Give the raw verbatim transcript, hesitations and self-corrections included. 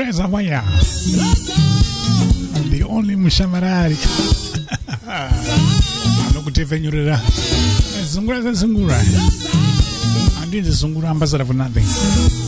as a wire. The only Mushamarari. I'm not going to tell you that. Zungura Zungura. I did the Zungura ambassador for nothing.